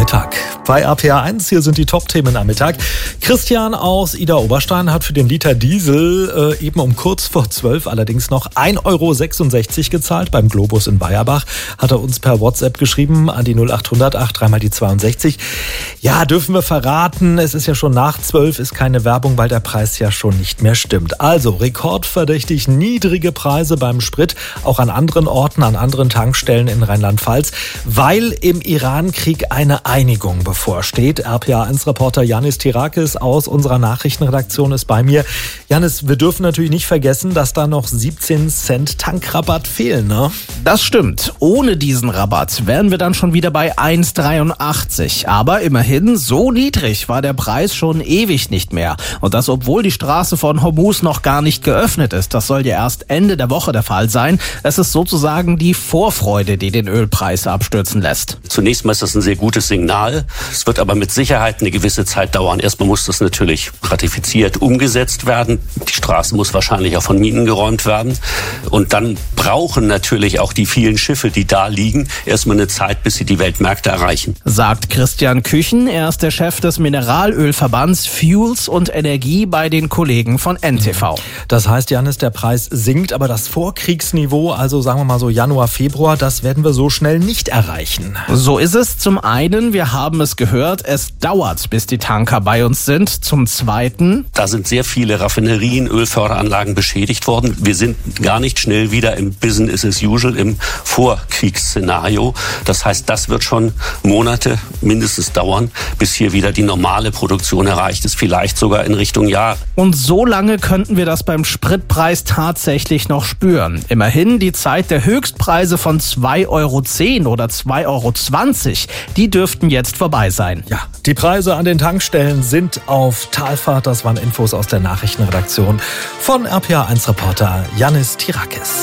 Freitag. Bei RPA1, hier sind die Top-Themen am Mittag. Christian aus Idar-Oberstein hat für den Liter Diesel eben um kurz vor 12 allerdings noch 1,66 € gezahlt. Beim Globus in Weierbach hat er uns per WhatsApp geschrieben an die 0800 83 mal die 62. Ja, dürfen wir verraten, es ist ja schon nach 12, ist keine Werbung, weil der Preis ja schon nicht mehr stimmt. Also rekordverdächtig niedrige Preise beim Sprit, auch an anderen Orten, an anderen Tankstellen in Rheinland-Pfalz, weil im Iran-Krieg eine Einigung bevorsteht. RPA1-Reporter Yannis Tirakis aus unserer Nachrichtenredaktion ist bei mir. Yannis, wir dürfen natürlich nicht vergessen, dass da noch 17 Cent Tankrabatt fehlen, ne? Das stimmt. Ohne diesen Rabatt wären wir dann schon wieder bei 1,83. Aber immerhin, so niedrig war der Preis schon ewig nicht mehr. Und das, obwohl die Straße von Hormuz noch gar nicht geöffnet ist. Das soll ja erst Ende der Woche der Fall sein. Es ist sozusagen die Vorfreude, die den Ölpreis abstürzen lässt. Zunächst mal ist das ein sehr gutes Signal. Es wird aber mit Sicherheit eine gewisse Zeit dauern. Erstmal muss das natürlich ratifiziert umgesetzt werden. Die Straße muss wahrscheinlich auch von Minen geräumt werden. Und dann brauchen natürlich auch die vielen Schiffe, die da liegen, erstmal eine Zeit, bis sie die Weltmärkte erreichen. Sagt Christian Küchen. Er ist der Chef des Mineralölverbands Fuels und Energie bei den Kollegen von NTV. Das heißt, Yannis, der Preis sinkt, aber das Vorkriegsniveau, also sagen wir mal so Januar, Februar, das werden wir so schnell nicht erreichen. So ist es. Zum einen, wir haben es gehört, es dauert, bis die Tanker bei uns sind. Zum zweiten, da sind sehr viele Raffinerien, Ölförderanlagen beschädigt worden. Wir sind gar nicht schnell wieder im Business as usual, im Vorkriegsszenario. Das heißt, das wird schon Monate mindestens dauern, bis hier wieder die normale Produktion erreicht ist, vielleicht sogar in Richtung Jahr. Und so lange könnten wir das beim Spritpreis tatsächlich noch spüren. Immerhin, die Zeit der Höchstpreise von 2,10 € oder 2,20 €, die dürften jetzt vorbei sein. Ja, die Preise an den Tankstellen sind auf Talfahrt. Das waren Infos aus der Nachrichtenredaktion von RPA1-Reporter Yannis Tirakis.